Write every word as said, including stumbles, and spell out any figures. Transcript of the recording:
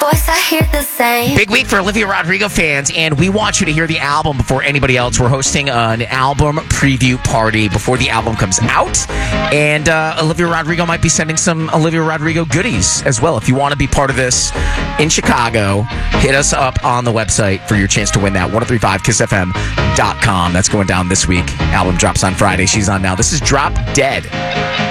voice, I hear the same. Big week for Olivia Rodrigo fans, and we want you to hear the album before anybody else. We're hosting an album preview party before the album comes out, and uh, Olivia Rodrigo might be sending some Olivia Rodrigo goodies as well. If you want to be part of this in Chicago, hit us up on the website for your chance to win that. ten thirty-five kiss f m dot com. That's going down this week. Album drops on Friday. She's on now. This is Drop Dead.